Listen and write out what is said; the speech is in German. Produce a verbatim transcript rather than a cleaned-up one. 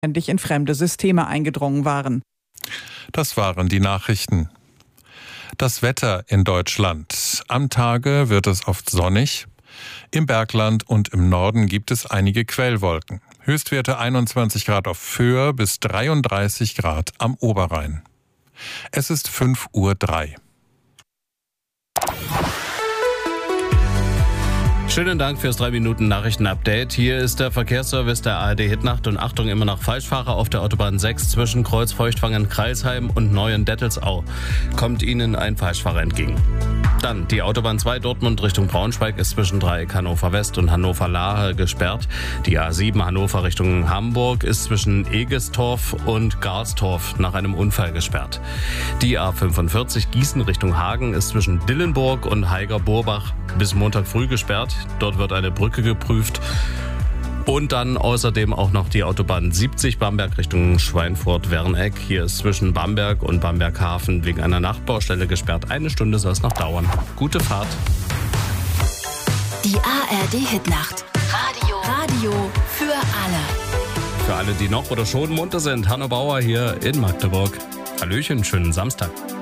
in fremde Systeme eingedrungen waren. Das waren die Nachrichten. Das Wetter in Deutschland. Am Tage wird es oft sonnig. Im Bergland und im Norden gibt es einige Quellwolken. Höchstwerte einundzwanzig Grad auf Föhr bis dreiunddreißig Grad am Oberrhein. Es ist fünf Uhr drei. Schönen Dank fürs drei Minuten Nachrichten-Update. Hier ist der Verkehrsservice der A R D Hitnacht und Achtung immer noch Falschfahrer auf der Autobahn sechs zwischen Kreuz-Feuchtwangen-Kreilsheim und Neuendettelsau. Kommt Ihnen ein Falschfahrer entgegen. Dann die Autobahn zwei Dortmund Richtung Braunschweig ist zwischen Dreieck Hannover West und Hannover Lahe gesperrt. Die A sieben Hannover Richtung Hamburg ist zwischen Egestorf und Garstorf nach einem Unfall gesperrt. Die A fünfundvierzig Gießen Richtung Hagen ist zwischen Dillenburg und Haiger-Borbach bis Montag früh gesperrt. Dort wird eine Brücke geprüft. Und dann außerdem auch noch die Autobahn siebzig Bamberg Richtung Schweinfurt-Werneck. Hier ist zwischen Bamberg und Bamberghafen wegen einer Nachtbaustelle gesperrt. Eine Stunde soll es noch dauern. Gute Fahrt. Die A R D Hitnacht. Radio. Radio für alle. Für alle, die noch oder schon munter sind, Hanno Bauer hier in Magdeburg. Hallöchen, schönen Samstag.